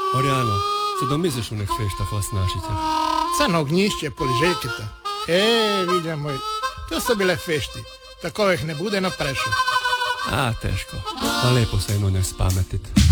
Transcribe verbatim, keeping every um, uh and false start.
Oriano, co domisliš u nek fešta fasnašića? Crno ognjišće, poliželjkita. E, vidja moj, to su bile fešti. Takovih ne bude na prešu. A, teško. Pa lepo se jedno ne spametit.